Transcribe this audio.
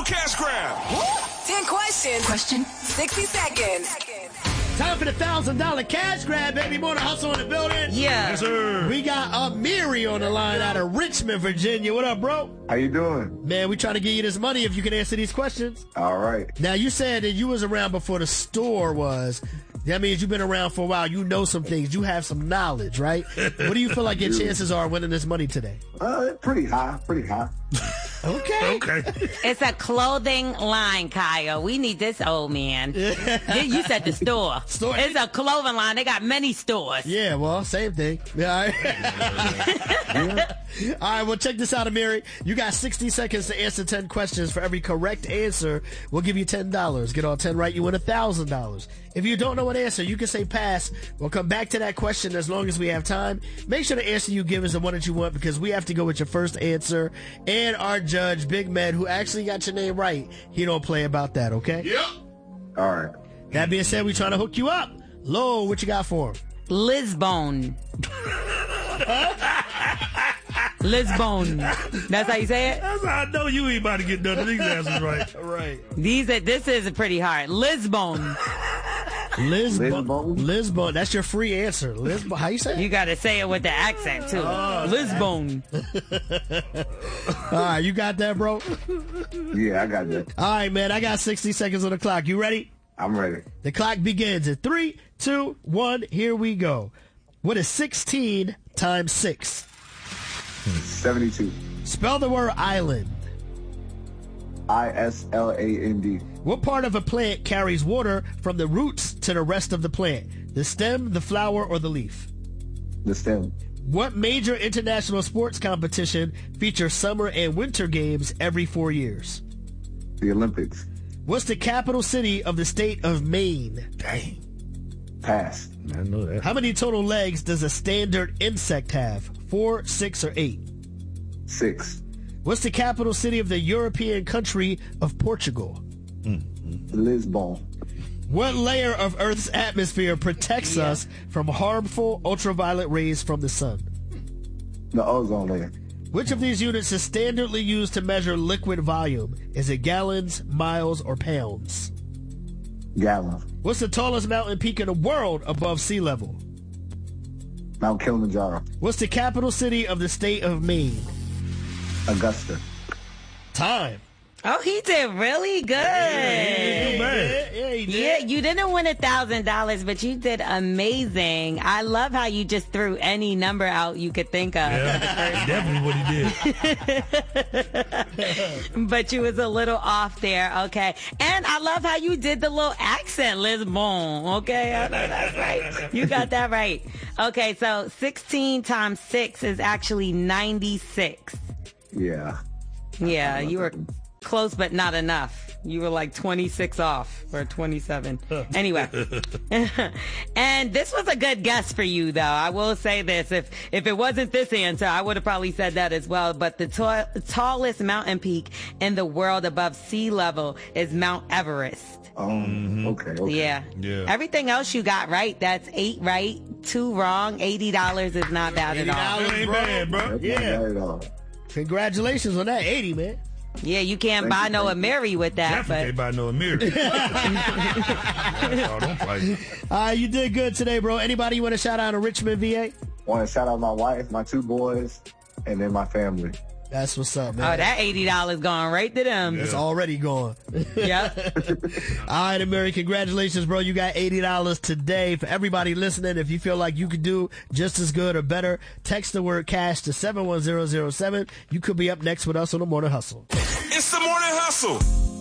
cash grab. 10 questions. Question. 60 seconds. Time for the $1,000 cash grab, baby. More to hustle in the building. Yeah. Yes, sir. We got Amiri on the line out of Richmond, Virginia. What up, bro? How you doing? Man, we trying to get you this money if you can answer these questions. All right. Now, you said that you was around before the store was. That means you've been around for a while. You know some things. You have some knowledge, right? What do you feel like your chances are winning this money today? Pretty high. Okay. It's a clothing line, Kyle. We need this old man. You said the store. It's a clothing line. They got many stores. Yeah, well, same thing. Yeah, all right. All right, well, check this out, Amiri. You got 60 seconds to answer 10 questions. For every correct answer, we'll give you $10. Get all 10 right, you win $1,000. If you don't know an answer, you can say pass. We'll come back to that question as long as we have time. Make sure the answer you give is the one that you want, because we have to go with your first answer. And our judge, Big Med, who actually got your name right, he don't play about that, okay? Yep. All right. That being said, we trying to hook you up. Lo, what you got for him? Lisbon. Lisbon. That's how you say it? That's how I know you ain't about to get none of these answers right. Right. This is pretty hard. Lisbon. Lisbon. That's your free answer. Lisbon. How you say it? You got to say it with the accent, too. Lisbon. All right, you got that, bro? Yeah, I got that. All right, man. I got 60 seconds on the clock. You ready? I'm ready. The clock begins in 3, 2, 1. Here we go. What is 16 times 6? 72. Spell the word island. ISLAND. What part of a plant carries water from the roots to the rest of the plant? The stem, the flower, or the leaf? The stem. What major international sports competition features summer and winter games every 4 years? The Olympics. What's the capital city of the state of Maine? Dang. Pass. I know that. How many total legs does a standard insect have? 4, 6, or 8? 6. What's the capital city of the European country of Portugal? Lisbon. What layer of Earth's atmosphere protects us from harmful ultraviolet rays from the sun? The ozone layer. Which of these units is standardly used to measure liquid volume? Is it gallons, miles, or pounds? Gallon. What's the tallest mountain peak in the world above sea level? Mount Kilimanjaro. What's the capital city of the state of Maine? Augusta. Time. Oh, he did really good. Yeah, he did. Yeah, you didn't win $1,000, but you did amazing. I love how you just threw any number out you could think of. Yeah, definitely what he did. But you was a little off there, okay. And I love how you did the little accent, Lisbon, okay. I know that's right. You got that right. Okay, so 16 times 6 is actually 96. Yeah. Yeah, you were close, but not enough. You were like 26 off or 27. Anyway. And this was a good guess for you, though. I will say this. If it wasn't this answer, I would have probably said that as well. But the tallest mountain peak in the world above sea level is Mount Everest. Okay. Yeah. Everything else you got right. That's 8 right, 2 wrong. $80 is not bad at all. That ain't bad, bro. That's not bad at all. Congratulations on that 80, man. Yeah, you can't buy no Amiri with that. Definitely buy no Amiri. Oh, don't play. You did good today, bro. Anybody you want to shout out in Richmond, VA? Want to shout out my wife, my 2 boys, and then my family. That's what's up, man. Oh, that $80 going right to them. It's already gone. Yeah. All right, Amiri, congratulations, bro. You got $80 today. For everybody listening, if you feel like you could do just as good or better, text the word cash to 71007. You could be up next with us on The Morning Hustle. It's The Morning Hustle.